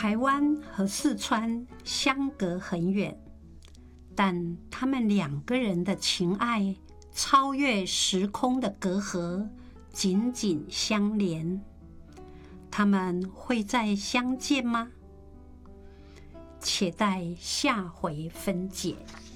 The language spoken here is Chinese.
台湾和四川相隔很远，但他们2个人的情爱超越时空的隔阂，紧紧相连。他们会再相见吗？且待下回分解。